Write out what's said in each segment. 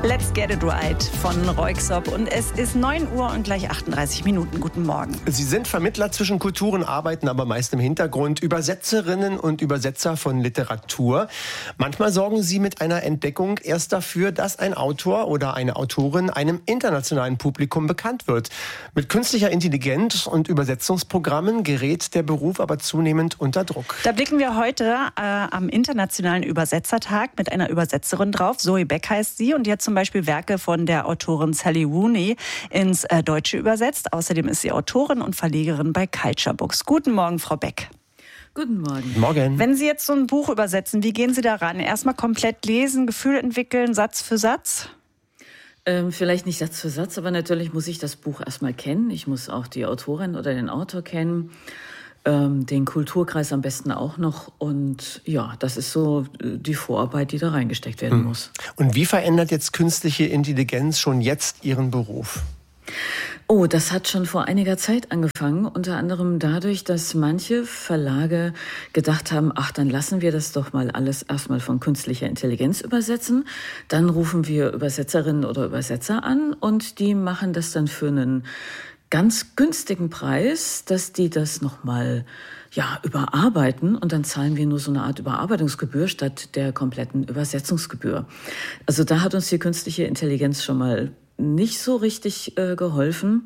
Let's Get It Right von Röyksopp. Und es ist 9 Uhr und gleich 38 Minuten. Guten Morgen. Sie sind Vermittler zwischen Kulturen, arbeiten aber meist im Hintergrund. Übersetzerinnen und Übersetzer von Literatur. Manchmal sorgen Sie mit einer Entdeckung erst dafür, dass ein Autor oder eine Autorin einem internationalen Publikum bekannt wird. Mit künstlicher Intelligenz und Übersetzungsprogrammen gerät der Beruf aber zunehmend unter Druck. Da blicken wir heute am Internationalen Übersetzertag mit einer Übersetzerin drauf. Zoe Beck heißt sie und die hat zum Beispiel Werke von der Autorin Sally Rooney ins Deutsche übersetzt. Außerdem ist sie Autorin und Verlegerin bei Culture Books. Guten Morgen, Frau Beck. Guten Morgen. Morgen. Wenn Sie jetzt so ein Buch übersetzen, wie gehen Sie daran? Erstmal komplett lesen, Gefühl entwickeln, Satz für Satz? Vielleicht nicht Satz für Satz, aber natürlich muss ich das Buch erstmal kennen. Ich muss auch die Autorin oder den Autor kennen. Den Kulturkreis am besten auch noch. Und ja, das ist so die Vorarbeit, die da reingesteckt werden muss. Und wie verändert jetzt künstliche Intelligenz schon jetzt Ihren Beruf? Oh, das hat schon vor einiger Zeit angefangen. Unter anderem dadurch, dass manche Verlage gedacht haben, ach, dann lassen wir das doch mal alles erstmal von künstlicher Intelligenz übersetzen. Dann rufen wir Übersetzerinnen oder Übersetzer an und die machen das dann für einen ganz günstigen Preis, dass die das nochmal überarbeiten und dann zahlen wir nur so eine Art Überarbeitungsgebühr statt der kompletten Übersetzungsgebühr. Also da hat uns die künstliche Intelligenz schon mal nicht so richtig geholfen.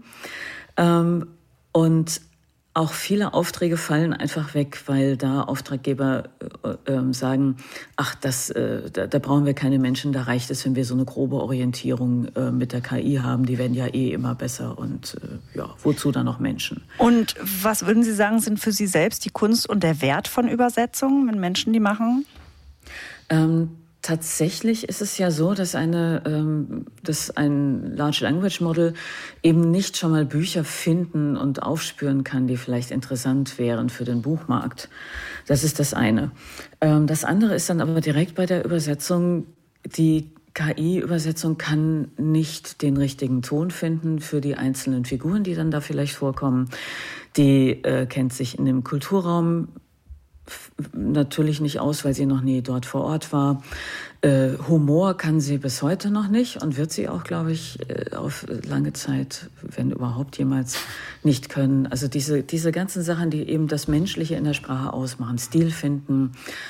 Und auch viele Aufträge fallen einfach weg, weil da Auftraggeber sagen, ach, da brauchen wir keine Menschen, da reicht es, wenn wir so eine grobe Orientierung mit der KI haben. Die werden ja immer besser und wozu dann noch Menschen? Und was würden Sie sagen, sind für Sie selbst die Kunst und der Wert von Übersetzungen, wenn Menschen die machen? Tatsächlich ist es ja so, dass ein Large Language Model eben nicht schon mal Bücher finden und aufspüren kann, die vielleicht interessant wären für den Buchmarkt. Das ist das eine. Das andere ist dann aber direkt bei der Übersetzung. Die KI-Übersetzung kann nicht den richtigen Ton finden für die einzelnen Figuren, die dann da vielleicht vorkommen. Die kennt sich in dem Kulturraum natürlich nicht aus, weil sie noch nie dort vor Ort war. Humor kann sie bis heute noch nicht und wird sie auch, glaube ich, auf lange Zeit, wenn überhaupt jemals, nicht können. Also diese ganzen Sachen, die eben das Menschliche in der Sprache ausmachen, Stil finden,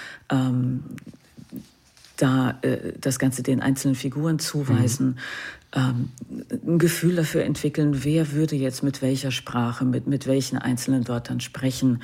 das Ganze den einzelnen Figuren zuweisen, ein Gefühl dafür entwickeln, wer würde jetzt mit welcher Sprache, mit welchen einzelnen Wörtern sprechen.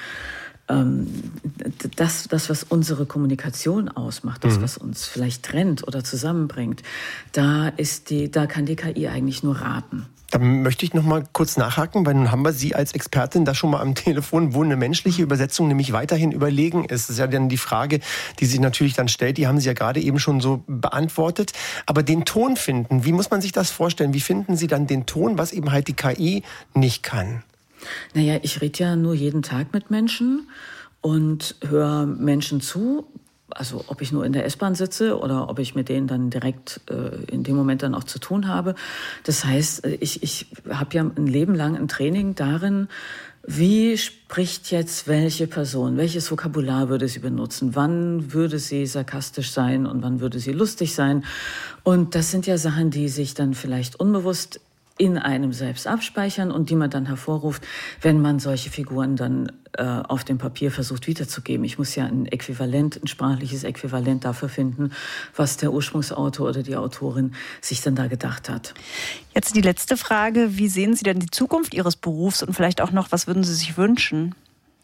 Das, was unsere Kommunikation ausmacht, das, was uns vielleicht trennt oder zusammenbringt, da kann die KI eigentlich nur raten. Da möchte ich noch mal kurz nachhaken, weil nun haben wir Sie als Expertin da schon mal am Telefon, wo eine menschliche Übersetzung nämlich weiterhin überlegen ist. Das ist ja dann die Frage, die sich natürlich dann stellt, die haben Sie ja gerade eben schon so beantwortet. Aber den Ton finden, wie muss man sich das vorstellen? Wie finden Sie dann den Ton, was eben halt die KI nicht kann? Naja, ich rede ja nur jeden Tag mit Menschen und höre Menschen zu. Also ob ich nur in der S-Bahn sitze oder ob ich mit denen dann direkt in dem Moment dann auch zu tun habe. Das heißt, ich habe ja ein Leben lang ein Training darin, wie spricht jetzt welche Person, welches Vokabular würde sie benutzen, wann würde sie sarkastisch sein und wann würde sie lustig sein. Und das sind ja Sachen, die sich dann vielleicht unbewusst in einem selbst abspeichern und die man dann hervorruft, wenn man solche Figuren dann auf dem Papier versucht wiederzugeben. Ich muss ja ein sprachliches Äquivalent dafür finden, was der Ursprungsautor oder die Autorin sich dann da gedacht hat. Jetzt die letzte Frage. Wie sehen Sie denn die Zukunft Ihres Berufs und vielleicht auch noch, was würden Sie sich wünschen?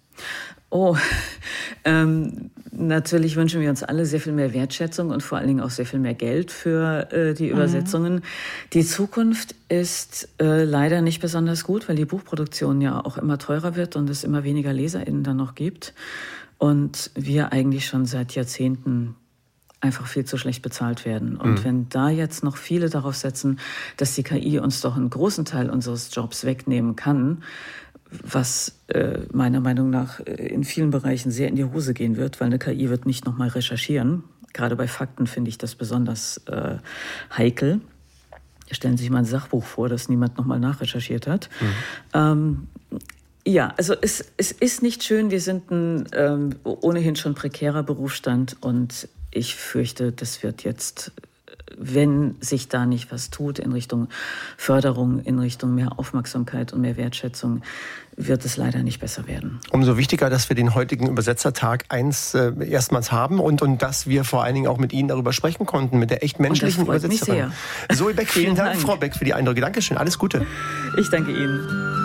Natürlich wünschen wir uns alle sehr viel mehr Wertschätzung und vor allen Dingen auch sehr viel mehr Geld für die Übersetzungen. Die Zukunft ist leider nicht besonders gut, weil die Buchproduktion ja auch immer teurer wird und es immer weniger LeserInnen dann noch gibt. Und wir eigentlich schon seit Jahrzehnten einfach viel zu schlecht bezahlt werden. Und wenn da jetzt noch viele darauf setzen, dass die KI uns doch einen großen Teil unseres Jobs wegnehmen kann, was meiner Meinung nach in vielen Bereichen sehr in die Hose gehen wird, weil eine KI wird nicht nochmal recherchieren. Gerade bei Fakten finde ich das besonders heikel. Stellen Sie sich mal ein Sachbuch vor, das niemand nochmal nachrecherchiert hat. Also es ist nicht schön. Wir sind ein ohnehin schon prekärer Berufsstand und ich fürchte, das wird jetzt wenn sich da nicht was tut in Richtung Förderung, in Richtung mehr Aufmerksamkeit und mehr Wertschätzung, wird es leider nicht besser werden. Umso wichtiger, dass wir den heutigen Übersetzertag erstmals haben und dass wir vor allen Dingen auch mit Ihnen darüber sprechen konnten, mit der echt menschlichen Übersetzerin. Mich sehr. Zoe Beck, vielen Dank, Frau Beck, für die Eindrücke. Dankeschön, alles Gute. Ich danke Ihnen.